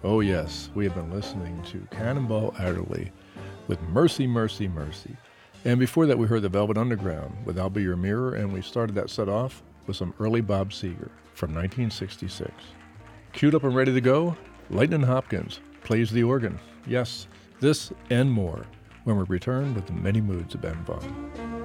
Oh, yes, we have been listening to Cannonball Adderley with Mercy, Mercy, Mercy. And before that, we heard the Velvet Underground with I'll Be Your Mirror, and we started that set off with some early Bob Seger from 1966. Queued up and ready to go, Lightnin' Hopkins plays the organ. Yes, this and more when we return with the many moods of Ben Vaughn.